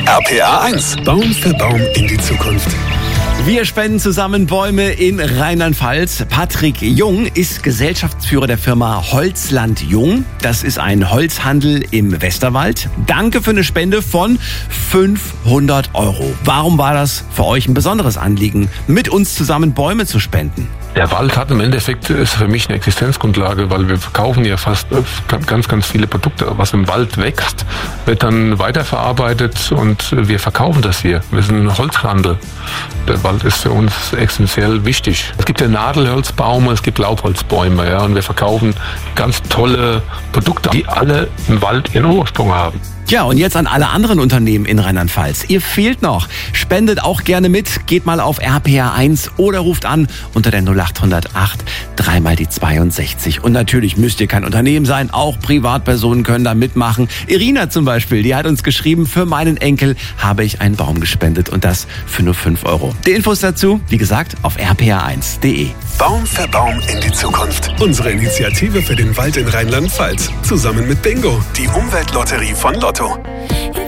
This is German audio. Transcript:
RPA 1. Baum für Baum in die Zukunft. Wir spenden zusammen Bäume in Rheinland-Pfalz. Patrick Jung ist Gesellschaftsführer der Firma Holzland Jung. Das ist ein Holzhandel im Westerwald. Danke für eine Spende von 500 €. Warum war das für euch ein besonderes Anliegen, mit uns zusammen Bäume zu spenden? Der Wald hat im Endeffekt, ist für mich eine Existenzgrundlage, weil wir verkaufen ja fast ganz viele Produkte. Was im Wald wächst, wird dann weiterverarbeitet und wir verkaufen das hier. Wir sind ein Holzhandel. Der Wald ist für uns essentiell wichtig. Es gibt ja Nadelholzbäume, es gibt Laubholzbäume, ja, und wir verkaufen ganz tolle Produkte, die alle im Wald ihren Ursprung haben. Ja, und jetzt an alle anderen Unternehmen in Rheinland-Pfalz. Ihr fehlt noch. Spendet auch gerne mit. Geht mal auf RPA 1 oder ruft an unter der 0808 3 mal die 62. Und natürlich müsst ihr kein Unternehmen sein. Auch Privatpersonen können da mitmachen. Irina zum Beispiel, die hat uns geschrieben, für meinen Enkel habe ich einen Baum gespendet und das für nur 5 €. Die Infos dazu, wie gesagt, auf rpa1.de. Baum für Baum in die Zukunft. Unsere Initiative für den Wald in Rheinland-Pfalz. Zusammen mit Bingo, die Umweltlotterie von Lotto.